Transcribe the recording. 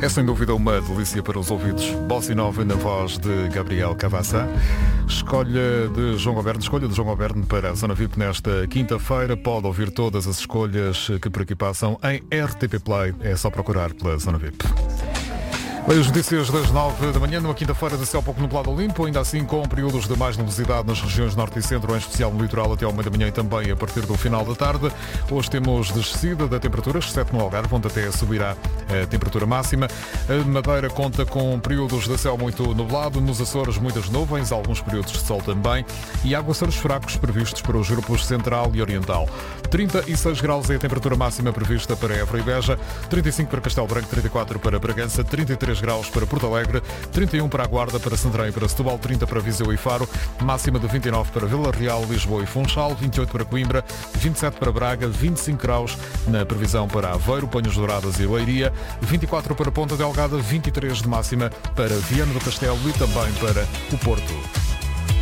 É sem dúvida uma delícia para os ouvidos. Bossa Nova na voz de Gabriel Cavassa. Escolha de João Goberno para a Zona VIP nesta quinta-feira. Pode ouvir todas as escolhas que por aqui passam em RTP Play. É só procurar pela Zona VIP. Bem, as notícias das 9 da manhã, numa quinta-feira de céu pouco nublado limpo, ainda assim com períodos de mais nebulosidade nas regiões norte e centro, em especial no litoral até ao meio da manhã e também a partir do final da tarde. Hoje temos descida da temperatura, exceto no Algarve, onde até subirá a temperatura máxima. A Madeira conta com períodos de céu muito nublado, nos Açores muitas nuvens, alguns períodos de sol também e aguaceiros fracos previstos para os grupos central e oriental. 36 graus é a temperatura máxima prevista para Évora e Beja, 35 para Castelo Branco, 34 para Bragança, 33 graus para Porto Alegre, 31 para a Guarda, para Santarém e para Setúbal, 30 para Viseu e Faro, máxima de 29 para Vila Real, Lisboa e Funchal, 28 para Coimbra, 27 para Braga, 25 graus na previsão para Aveiro, Ponhas Douradas e Leiria, 24 para Ponta Delgada, 23 de máxima para Viana do Castelo e também para o Porto.